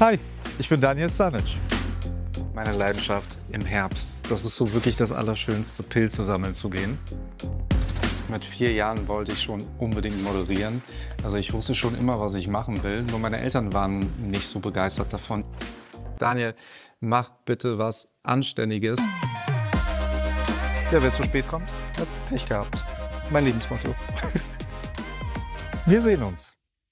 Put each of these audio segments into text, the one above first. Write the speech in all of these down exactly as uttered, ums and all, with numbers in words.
Hi, ich bin Daniel Stanic. Meine Leidenschaft im Herbst. Das ist so wirklich das Allerschönste, Pilze sammeln zu gehen. Mit vier Jahren wollte ich schon unbedingt moderieren. Also ich wusste schon immer, was ich machen will. Nur meine Eltern waren nicht so begeistert davon. Daniel, mach bitte was Anständiges. Ja, wer zu spät kommt, Hat Pech gehabt. Mein Lebensmotto. wir sehen uns.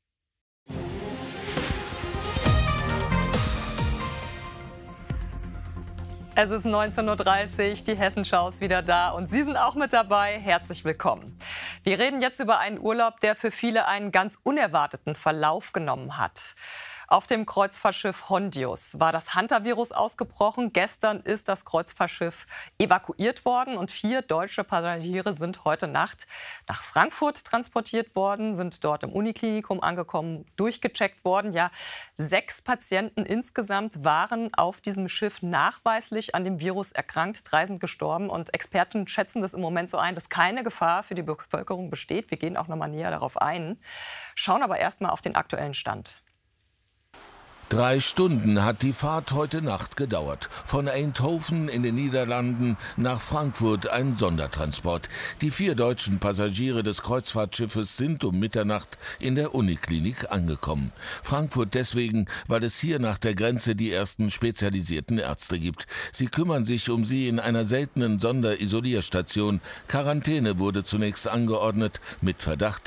Es ist neunzehn Uhr dreißig, die Hessenschau ist wieder da und Sie sind auch mit dabei. Herzlich willkommen. Wir reden jetzt über einen Urlaub, der für viele einen ganz unerwarteten Verlauf genommen hat. Auf dem Kreuzfahrtschiff Hondius war das Hantavirus ausgebrochen. Gestern ist das Kreuzfahrtschiff evakuiert worden und vier deutsche Passagiere sind heute Nacht nach Frankfurt transportiert worden, sind dort im Uniklinikum angekommen, durchgecheckt worden. Ja, sechs Patienten insgesamt waren auf diesem Schiff nachweislich an dem Virus erkrankt, drei sind gestorben und Experten schätzen das im Moment so ein, dass keine Gefahr für die Bevölkerung besteht. Wir gehen auch noch mal näher darauf ein, schauen aber erst mal auf den aktuellen Stand. Drei Stunden hat die Fahrt heute Nacht gedauert. Von Eindhoven in den Niederlanden nach Frankfurt ein Sondertransport. Die vier deutschen Passagiere des Kreuzfahrtschiffes sind um Mitternacht in der Uniklinik angekommen. Frankfurt deswegen, weil es hier nach der Grenze die ersten spezialisierten Ärzte gibt. Sie kümmern sich um sie in einer seltenen Sonderisolierstation. Quarantäne wurde zunächst angeordnet. Mit Verdacht